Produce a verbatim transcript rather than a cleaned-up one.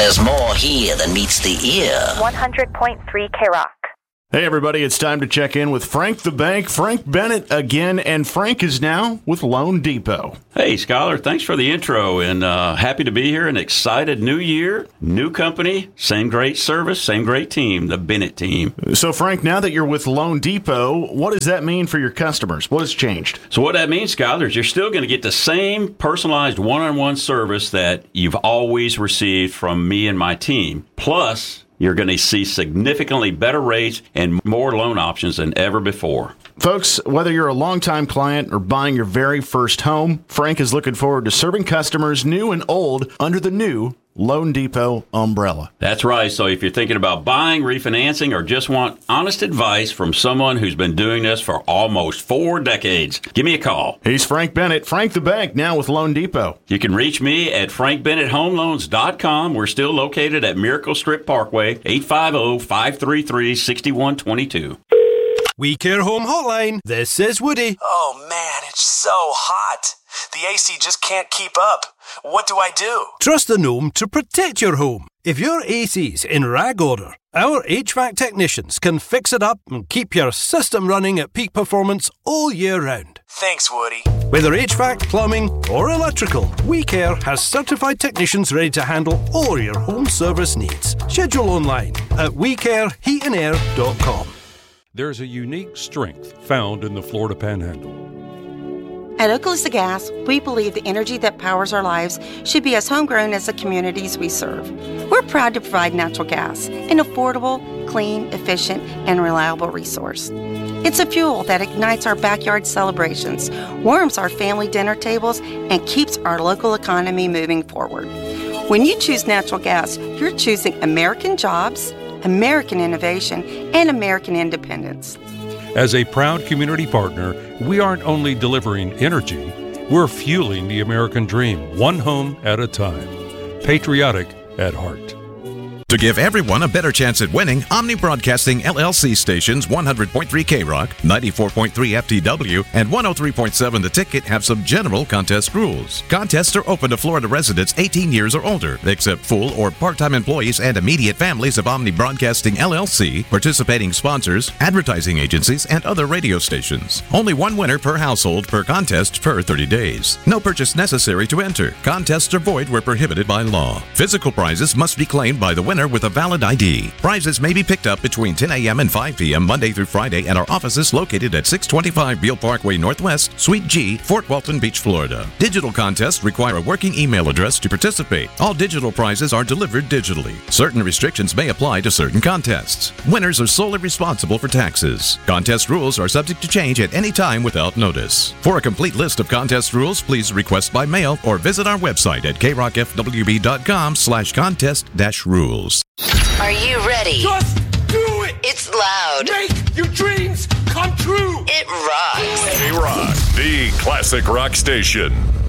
There's more here than meets the ear. one hundred point three K-Rock. Hey, everybody, it's time to check in with Frank the Bank, Frank Bennett again, and Frank is now with Loan Depot. Hey, Scholar, thanks for the intro, and uh, happy to be here. An excited new year, new company, same great service, same great team, the Bennett team. So, Frank, now that you're with Loan Depot, what does that mean for your customers? What has changed? So what that means, Scholar, is you're still going to get the same personalized one-on-one service that you've always received from me and my team, plus you're going to see significantly better rates and more loan options than ever before. Folks, whether you're a longtime client or buying your very first home, Frank is looking forward to serving customers new and old under the new Loan Depot umbrella. That's right. So if you're thinking about buying, refinancing, or just want honest advice from someone who's been doing this for almost four decades, give me a call. He's Frank Bennett, Frank the Bank, now with Loan Depot. You can reach me at frank bennett home loans dot com. We're still located at Miracle Strip Parkway, eight five zero, five three three, six one two two. We Care Home Hotline. This is Woody. Oh, man, it's so hot. The A C just can't keep up. What do I do? Trust the Gnome to protect your home. If your A C's in rag order, our H V A C technicians can fix it up and keep your system running at peak performance all year round. Thanks, Woody. Whether H V A C, plumbing, or electrical, We Care has certified technicians ready to handle all your home service needs. Schedule online at we care heat and air dot com. There's a unique strength found in the Florida Panhandle. At Okaloosa Gas, we believe the energy that powers our lives should be as homegrown as the communities we serve. We're proud to provide natural gas, an affordable, clean, efficient, and reliable resource. It's a fuel that ignites our backyard celebrations, warms our family dinner tables, and keeps our local economy moving forward. When you choose natural gas, you're choosing American jobs, American innovation, and American independence. As a proud community partner, we aren't only delivering energy, we're fueling the American dream, one home at a time. Patriotic at heart. To give everyone a better chance at winning, Omni Broadcasting L L C stations one hundred point three K-Rock, ninety-four point three F T W, and one oh three point seven The Ticket have some general contest rules. Contests are open to Florida residents eighteen years or older, except full or part-time employees and immediate families of Omni Broadcasting L L C, participating sponsors, advertising agencies, and other radio stations. Only one winner per household per contest per thirty days. No purchase necessary to enter. Contests are void where prohibited by law. Physical prizes must be claimed by the winner with a valid I D. Prizes may be picked up between ten a.m. and five p.m. Monday through Friday at our offices located at six twenty-five Beale Parkway Northwest, Suite G, Fort Walton Beach, Florida. Digital contests require a working email address to participate. All digital prizes are delivered digitally. Certain restrictions may apply to certain contests. Winners are solely responsible for taxes. Contest rules are subject to change at any time without notice. For a complete list of contest rules, please request by mail or visit our website at k rock f w b dot com slash contest dash rules. Are you ready? Just do it! It's loud. Make your dreams come true! It rocks. K-Rock, the classic rock station.